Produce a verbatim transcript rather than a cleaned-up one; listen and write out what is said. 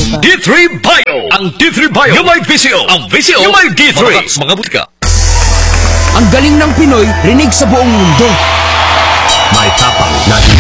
basta. D three Bio. Ang D three Bio. Yung may visio. Ang visio. Yung may D three. Mga, mga butika. Ang galing ng Pinoy, rinig sa buong mundo. May tapang na D